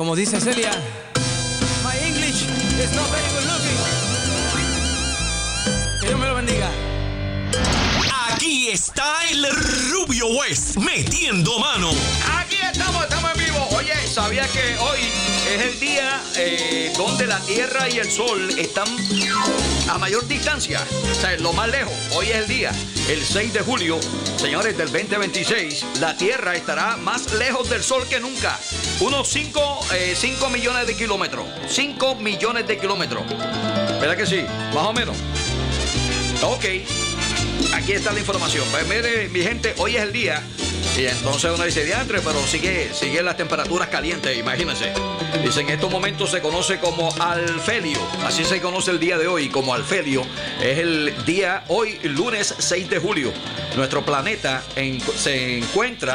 como dice Celia, my English is not very good looking. Que Dios me lo bendiga. Aquí está el Rubio West metiendo mano. Aquí estamos en vivo. Oye, ¿sabía que hoy es el día donde la Tierra y el Sol están a mayor distancia? O sea, lo más lejos. Hoy es el día, el 6 de julio, señores, del 2026. La Tierra estará más lejos del Sol que nunca. Unos 5 millones de kilómetros. 5 millones de kilómetros. ¿Verdad que sí? Más o menos. Ok. Aquí está la información. Pues mire, mi gente, hoy es el día. Y entonces uno dice, diantre, pero sigue las temperaturas calientes, imagínense. Dice, en estos momentos se conoce como alfelio. Así se conoce el día de hoy, como alfelio. Es el día, hoy, lunes 6 de julio. Nuestro planeta se encuentra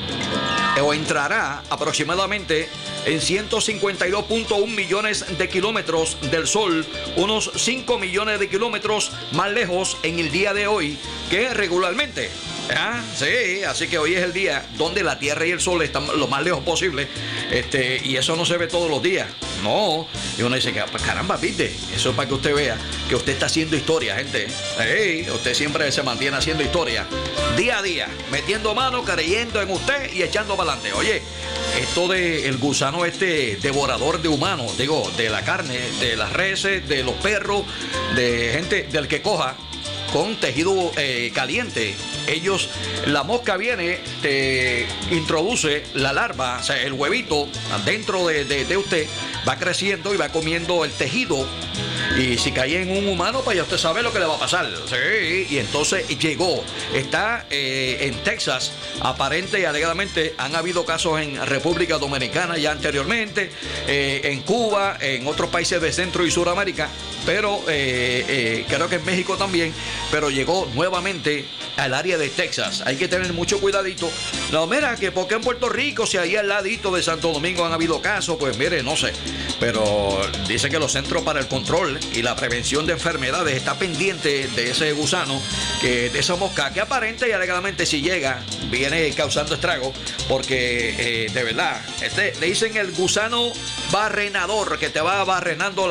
o entrará aproximadamente en 152.1 millones de kilómetros del Sol, unos 5 millones de kilómetros más lejos en el día de hoy que regularmente. ¿Ah? Sí, así que hoy es el día donde la Tierra y el Sol están lo más lejos posible, y eso no se ve todos los días. No, y uno dice, caramba, viste, eso es para que usted vea que usted está haciendo historia, gente. Sí, usted siempre se mantiene haciendo historia, día a día, metiendo mano, creyendo en usted y echando para adelante. Oye, esto de el gusano devorador de humanos, digo, de la carne, de las reses, de los perros, de gente, del que coja con tejido caliente. La mosca viene, te introduce la larva, o sea, el huevito dentro de usted, va creciendo y va comiendo el tejido. Y si cae en un humano, pues ya usted sabe lo que le va a pasar. Sí, y entonces está en Texas, aparente y alegadamente han habido casos en República Dominicana ya anteriormente, en Cuba, en otros países de Centro y Suramérica, pero creo que en México también, pero llegó nuevamente al área de Texas. Hay que tener mucho cuidadito. No, mira, que porque en Puerto Rico, si ahí al ladito de Santo Domingo han habido casos, pues mire, no sé. Pero dice que los Centros para el Control y la Prevención de Enfermedades está pendiente de ese gusano, de esa mosca, que aparente y alegadamente si llega, viene causando estragos, porque de verdad, le dicen el gusano barrenador, que te va barrenando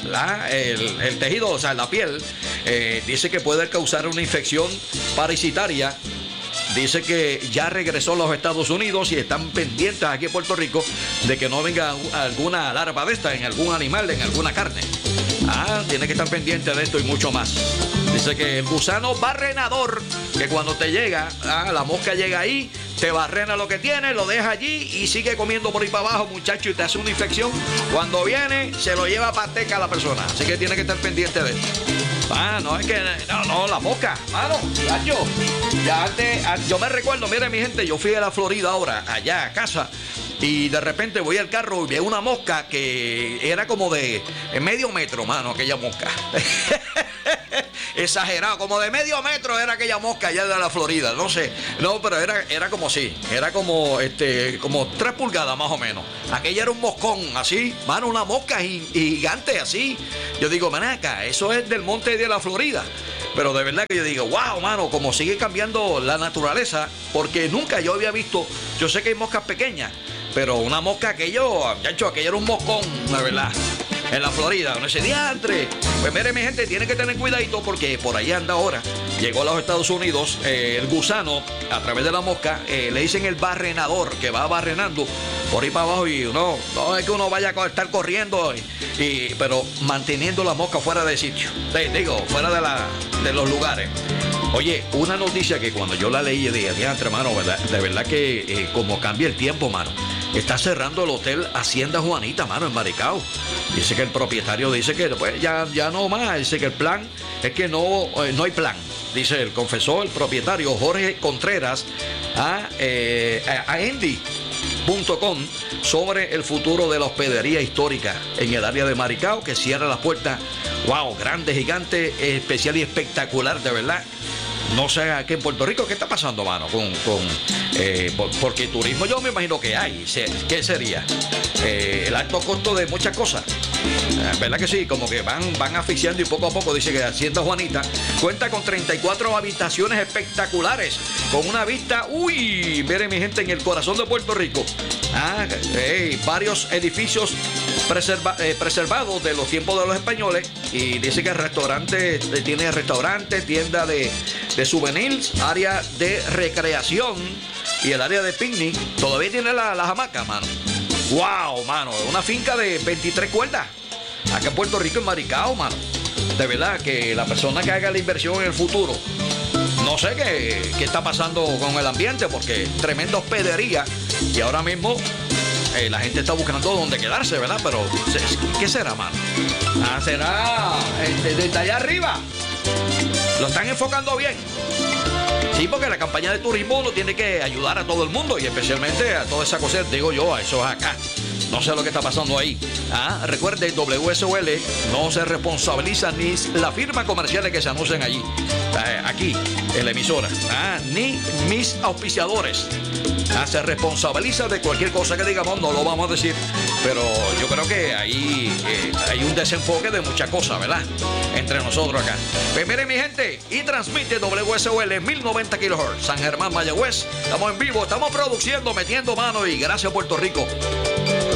el tejido, o sea, la piel. Dice que puede causar una infección parasitaria. Dice que ya regresó a los Estados Unidos y están pendientes aquí en Puerto Rico de que no venga alguna larva de esta en algún animal, en alguna carne. Tiene que estar pendiente de esto y mucho más. Dice que el gusano barrenador, que cuando te llega, la mosca llega ahí, te barrena lo que tiene, lo deja allí y sigue comiendo por ahí para abajo, muchacho, y te hace una infección. Cuando viene, se lo lleva a pateca a la persona. Así que tiene que estar pendiente de esto. No, es que, no, la mosca, mano, muchacho. Ya antes, yo me recuerdo, mire mi gente, yo fui a la Florida ahora, allá a casa, y de repente voy al carro y veo una mosca que era como de medio metro, mano, aquella mosca. Exagerado, como de medio metro era aquella mosca allá de la Florida, no sé, no, pero era como así, era como 3 pulgadas más o menos. Aquella era un moscón así, mano, una mosca gigante así. Yo digo, man, acá, eso es del monte de la Florida. Pero de verdad que yo digo, wow, mano, como sigue cambiando la naturaleza, porque nunca yo había visto, yo sé que hay moscas pequeñas, pero una mosca, aquello era un moscón, de verdad. En la Florida, no ese diantre. Pues mire, mi gente, tiene que tener cuidadito porque por ahí anda ahora. Llegó a los Estados Unidos el gusano a través de la mosca. Le dicen el barrenador, que va barrenando por ahí para abajo. Y no es que uno vaya a estar corriendo, pero manteniendo la mosca fuera de sitio. Fuera de los lugares. Oye, una noticia que cuando yo la leí dije, diantre, mano, de verdad que como cambia el tiempo, mano. Está cerrando el hotel Hacienda Juanita, mano, en Maricao. Dice que el propietario dice que pues, ya no más. Dice que el plan es que no hay plan. Dice el propietario Jorge Contreras a Endy.com sobre el futuro de la hospedería histórica en el área de Maricao, que cierra las puertas. Wow, grande, gigante, especial y espectacular, de verdad. No sé aquí en Puerto Rico qué está pasando, mano, porque turismo yo me imagino que hay. ¿Qué sería? El alto costo de muchas cosas. ¿Verdad que sí? Como que van asfixiando y poco a poco. Dice que Hacienda Juanita cuenta con 34 habitaciones espectaculares, con una vista, miren mi gente, en el corazón de Puerto Rico. Varios edificios preservados de los tiempos de los españoles. Y dice que el restaurante tiene tienda de souvenirs, área de recreación y el área de picnic. Todavía tiene la hamaca, mano. ¡Wow, mano! Una finca de 23 cuerdas. Acá en Puerto Rico, en Maricao, mano. De verdad que la persona que haga la inversión en el futuro, no sé qué está pasando con el ambiente, porque tremenda hospedería. Y ahora mismo la gente está buscando dónde quedarse, ¿verdad? Pero, ¿qué será, mano? ¿Será desde allá arriba? Lo están enfocando bien. Sí, porque la campaña de turismo uno tiene que ayudar a todo el mundo y especialmente a toda esa cosa, digo yo, a eso es acá. No sé lo que está pasando ahí. Recuerde, WSOL no se responsabiliza ni la firma comerciales que se anuncian allí, aquí, en la emisora, ni mis auspiciadores. Se responsabiliza de cualquier cosa que digamos, no lo vamos a decir, pero yo creo que ahí hay un desenfoque de muchas cosas, ¿verdad? Entre nosotros acá. Pues miren, mi gente, y transmite WSOL 1090 kHz, San Germán, Mayagüez. Estamos en vivo, estamos produciendo, metiendo mano y gracias, Puerto Rico.